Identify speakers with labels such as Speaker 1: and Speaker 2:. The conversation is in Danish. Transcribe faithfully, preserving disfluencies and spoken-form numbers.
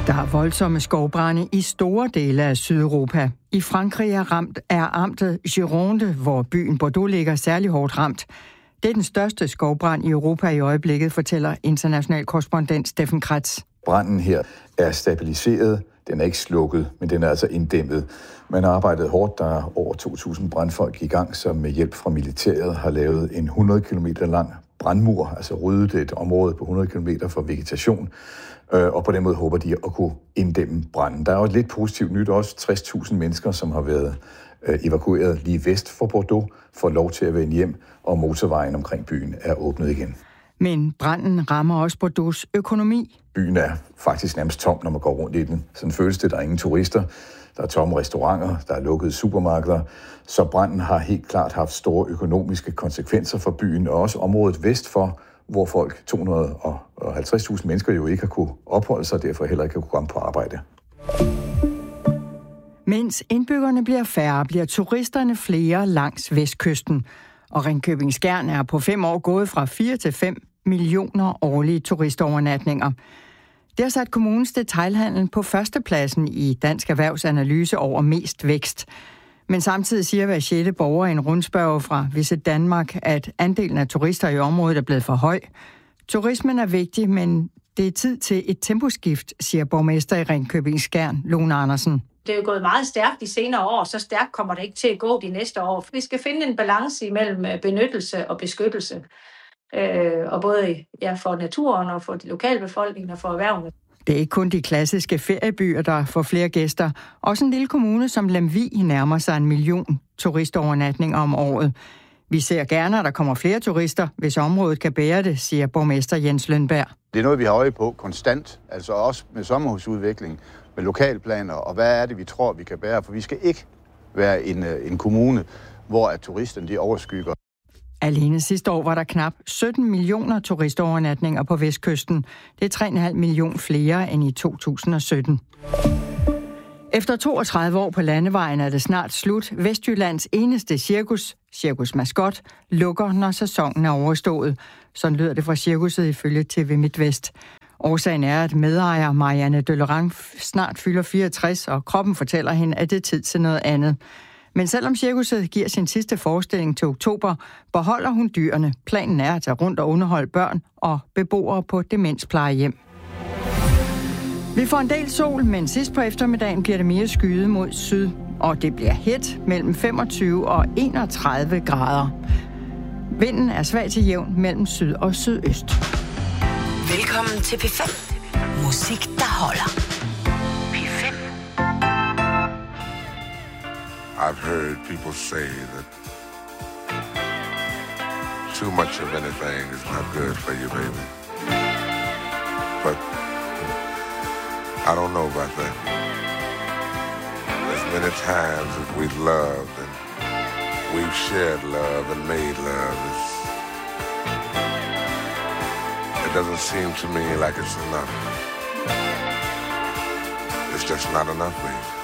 Speaker 1: Der er voldsomme skovbrande i store dele af Sydeuropa. I Frankrig er, ramt, er amtet Gironde, hvor byen Bordeaux ligger, særlig hårdt ramt. Det er den største skovbrand i Europa i øjeblikket, fortæller international korrespondent Steffen Kretz.
Speaker 2: Branden her er stabiliseret. Den er ikke slukket, men den er altså inddæmmet. Man har arbejdet hårdt. Der er over to tusind brandfolk i gang, som med hjælp fra militæret har lavet en hundrede kilometer lang brandmur, altså ryddet et område på hundrede kilometer for vegetation. Og på den måde håber de at kunne inddæmme branden. Der er jo et lidt positivt nyt også. tres tusind mennesker, som har været evakueret lige vest for Bordeaux, får lov til at vende hjem, og motorvejen omkring byen er åbnet igen.
Speaker 1: Men branden rammer også Bordeaux' økonomi.
Speaker 2: Byen er faktisk nærmest tom, når man går rundt i den. Sådan føles det, der er ingen turister. Der er tomme restauranter, der er lukkede supermarkeder. Så branden har helt klart haft store økonomiske konsekvenser for byen, og også området vest for, hvor folk, to hundrede og halvtreds tusind mennesker, jo ikke har kunne opholde sig, og derfor heller ikke har kunne komme på arbejde.
Speaker 1: Mens indbyggerne bliver færre, bliver turisterne flere langs vestkysten. Og Ringkøbing-Skjern er på fem år gået fra fire til fem millioner årlige turistovernatninger. Det har sat kommunens detailhandel på førstepladsen i Dansk Erhvervsanalyse over mest vækst. Men samtidig siger hver sjette borger i en rundspørge fra Visit Danmark, at andelen af turister i området er blevet for høj. Turismen er vigtig, men det er tid til et temposkift, siger borgmester i Ringkøbing-Skjern, Lone Andersen.
Speaker 3: Det er jo gået meget stærkt de senere år, så stærkt kommer det ikke til at gå de næste år. Vi skal finde en balance imellem benyttelse og beskyttelse. Øh, og både ja, for naturen og for de lokalbefolkningen og for erhvervene.
Speaker 1: Det er ikke kun de klassiske feriebyer, der får flere gæster. Også en lille kommune som Lemvig nærmer sig en million turistovernatninger om året. Vi ser gerne, at der kommer flere turister, hvis området kan bære det, siger borgmester Jens Lønberg.
Speaker 4: Det er noget, vi har øje på konstant, altså også med sommerhusudvikling, med lokalplaner, og hvad er det, vi tror, vi kan bære? For vi skal ikke være en, en kommune, hvor at turisterne de overskygger.
Speaker 1: Alene sidste år var der knap sytten millioner turistovernatninger på Vestkysten. Det er tre komma fem millioner flere end i to tusind og sytten. Efter toogtredive år på landevejen er det snart slut. Vestjyllands eneste cirkus, Cirkus Mascot, lukker, når sæsonen er overstået. Sådan lyder det fra cirkuset ifølge T V MidtVest. Årsagen er, at medejer Marianne Døllerang snart fylder fireogtres, og kroppen fortæller hende, at det er tid til noget andet. Men selvom cirkuset giver sin sidste forestilling til oktober, beholder hun dyrene. Planen er at tage rundt og underholde børn og beboere på demensplejehjem. Vi får en del sol, men sidst på eftermiddagen bliver det mere skyet mod syd. Og det bliver hit mellem femogtyve og enogtredive grader. Vinden er svag til jævn mellem syd og sydøst.
Speaker 5: Velkommen til P fem. Musik, der holder. P fem.
Speaker 6: I've heard people say that too much of anything is not good for you, baby. But I don't know about that. As many times as we've loved and we've shared love and made love, it's, it doesn't seem to me like it's enough. It's just not enough, baby.